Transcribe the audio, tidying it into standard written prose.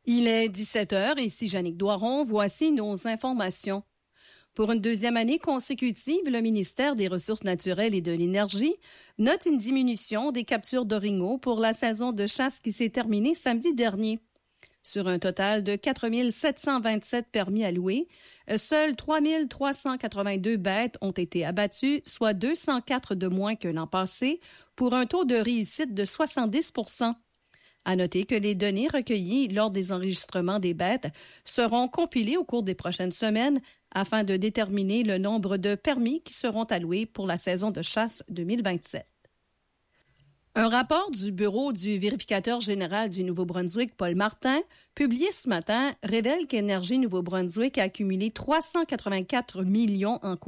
Il est 17 heures, ici Jannick Doiron, voici nos informations. Pour une deuxième année consécutive, le ministère des Ressources naturelles et de l'Énergie note une diminution des captures d'orignaux pour la saison de chasse qui s'est terminée samedi dernier. Sur un total de 4 727 permis alloués, seules 3 382 bêtes ont été abattues, soit 204 de moins que l'an passé, pour un taux de réussite de 70 %. À noter que les données recueillies lors des enregistrements des bêtes seront compilées au cours des prochaines semaines afin de déterminer le nombre de permis qui seront alloués pour la saison de chasse 2027. Un rapport du Bureau du vérificateur général du Nouveau-Brunswick, Paul Martin, publié ce matin, révèle qu'Énergie Nouveau-Brunswick a accumulé 384 millions en